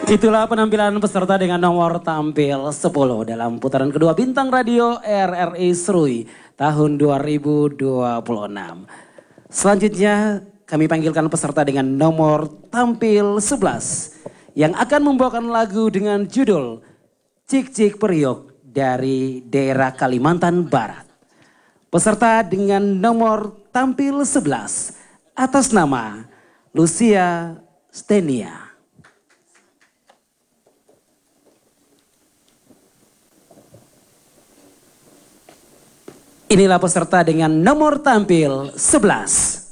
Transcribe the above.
Itulah penampilan peserta dengan nomor tampil 10 dalam putaran kedua Bintang Radio RRI Serui tahun 2026. Selanjutnya kami panggilkan peserta dengan nomor tampil 11 yang akan membawakan lagu dengan judul Cik Cik Periuk dari daerah Kalimantan Barat. Peserta dengan nomor tampil 11 atas nama Lucia Stenia. Inilah peserta dengan nomor tampil 11.